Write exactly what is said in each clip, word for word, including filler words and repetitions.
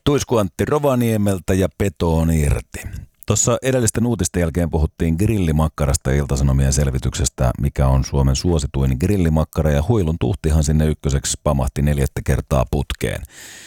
Tuisku Antti Rovaniemeltä ja Peto on irti. Tuossa edellisten uutisten jälkeen puhuttiin grillimakkarasta ja Ilta-Sanomien selvityksestä, mikä on Suomen suosituin grillimakkara, ja huilun tuhtihan sinne ykköseksi pamahti neljättä kertaa putkeen.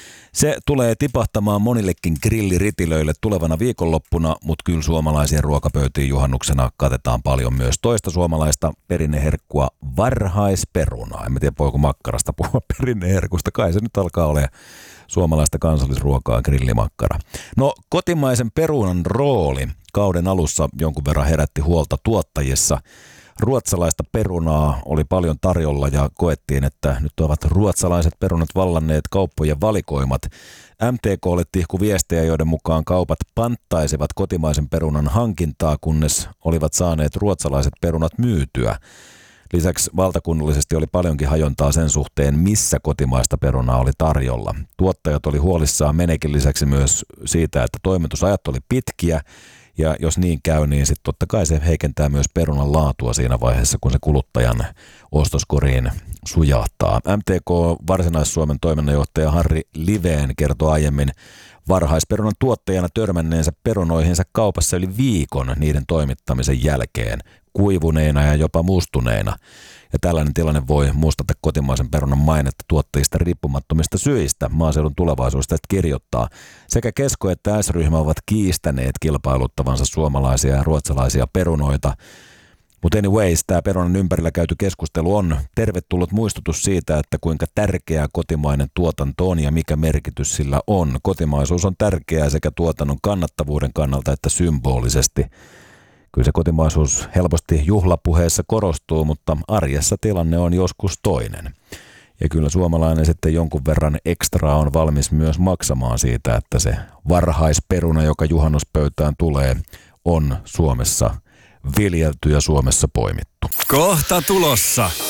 Se tulee tipahtamaan monillekin grilliritilöille tulevana viikonloppuna, mutta kyllä suomalaisia ruokapöytiin juhannuksena katetaan paljon myös toista suomalaista perinneherkkua, varhaisperunaa. En tiedä, voiko makkarasta puhua perinneherkusta, kai se nyt alkaa olemaan suomalaista kansallisruokaa, grillimakkara. No, kotimaisen perunan rooli kauden alussa jonkun verran herätti huolta tuottajissa. Ruotsalaista perunaa oli paljon tarjolla ja koettiin, että nyt ovat ruotsalaiset perunat vallanneet kauppojen valikoimat. M T K:lle tihku viestejä, joiden mukaan kaupat panttaisivat kotimaisen perunan hankintaa, kunnes olivat saaneet ruotsalaiset perunat myytyä. Lisäksi valtakunnallisesti oli paljonkin hajontaa sen suhteen, missä kotimaista perunaa oli tarjolla. Tuottajat oli huolissaan menekin lisäksi myös siitä, että toimitusajat oli pitkiä, ja jos niin käy, niin sitten totta kai se heikentää myös perunan laatua siinä vaiheessa, kun se kuluttajan ostoskoriin sujahtaa. M T K Varsinais-Suomen toiminnanjohtaja Harri Liveen kertoi aiemmin varhaisperunan tuottajana törmänneensä perunoihinsa kaupassa yli viikon niiden toimittamisen jälkeen, kuivuneina ja jopa mustuneina. Ja tällainen tilanne voi mustata kotimaisen perunan mainetta tuottajista riippumattomista syistä. Maaseudun Tulevaisuudesta kirjoittaa. Sekä Kesko että S-ryhmä ovat kiistäneet kilpailuttavansa suomalaisia ja ruotsalaisia perunoita. Mutta anyways, tämä perunan ympärillä käyty keskustelu on tervetullut muistutus siitä, että kuinka tärkeää kotimainen tuotanto on ja mikä merkitys sillä on. Kotimaisuus on tärkeää sekä tuotannon kannattavuuden kannalta että symbolisesti. Kyllä se kotimaisuus helposti juhlapuheessa korostuu, mutta arjessa tilanne on joskus toinen. Ja kyllä suomalainen sitten jonkun verran ekstraa on valmis myös maksamaan siitä, että se varhaisperuna, joka juhannuspöytään tulee, on Suomessa viljelty ja Suomessa poimittu. Kohta tulossa.